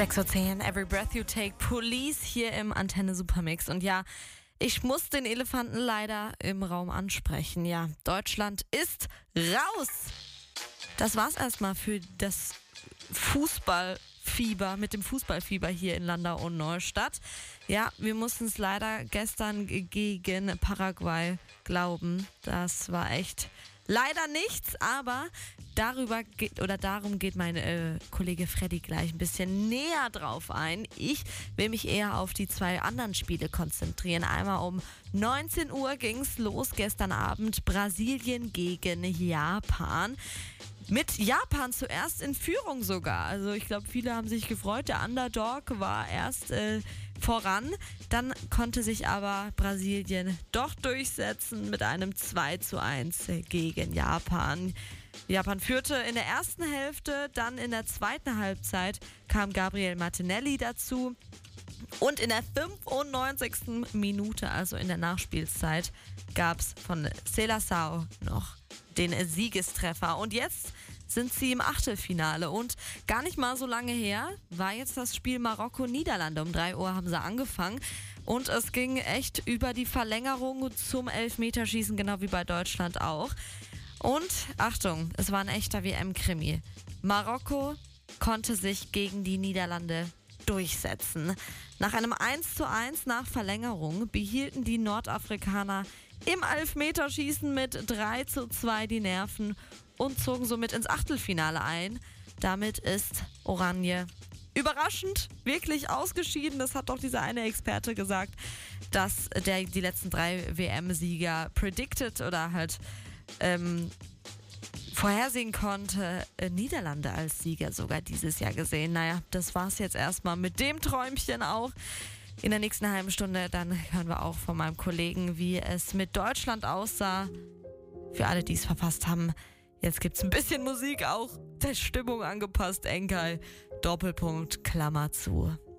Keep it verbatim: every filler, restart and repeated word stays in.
sechs Uhr zehn, Every Breath You Take, Police hier im Antenne Supermix. Und ja, ich muss den Elefanten leider im Raum ansprechen. Ja, Deutschland ist raus. Das war's erstmal für das Fußballfieber, mit dem Fußballfieber hier in Landau und Neustadt. Ja, wir mussten es leider gestern gegen Paraguay glauben. Das war echt leider nichts, aber darüber geht, oder darum geht mein äh, Kollege Freddy gleich ein bisschen näher drauf ein. Ich will mich eher auf die zwei anderen Spiele konzentrieren. Einmal um neunzehn Uhr ging es los gestern Abend, Brasilien gegen Japan. Mit Japan zuerst in Führung sogar. Also ich glaube, viele haben sich gefreut. Der Underdog war erst äh, voran. Dann konnte sich aber Brasilien doch durchsetzen mit einem zwei zu eins gegen Japan. Japan führte in der ersten Hälfte, dann in der zweiten Halbzeit kam Gabriel Martinelli dazu. Und in der fünfundneunzigsten Minute, also in der Nachspielzeit, gab es von Seleção noch den Siegestreffer. Und jetzt sind sie im Achtelfinale. Und gar nicht mal so lange her war jetzt das Spiel Marokko-Niederlande. Um drei Uhr haben sie angefangen. Und es ging echt über die Verlängerung zum Elfmeterschießen, genau wie bei Deutschland auch. Und Achtung, es war ein echter W M-Krimi. Marokko konnte sich gegen die Niederlande durchsetzen. Nach einem eins zu eins nach Verlängerung behielten die Nordafrikaner im Elfmeterschießen mit drei zu zwei die Nerven und zogen somit ins Achtelfinale ein. Damit ist Oranje überraschend wirklich ausgeschieden. Das hat doch dieser eine Experte gesagt, dass der die letzten drei W M-Sieger predicted oder halt ähm, vorhersehen konnte. Äh, Niederlande als Sieger sogar dieses Jahr gesehen. Naja, das war's jetzt erstmal mit dem Träumchen auch. In der nächsten halben Stunde dann hören wir auch von meinem Kollegen, wie es mit Deutschland aussah. Für alle, die es verpasst haben, jetzt gibt's ein bisschen Musik auch, der Stimmung angepasst, Enkai, Doppelpunkt, Klammer zu.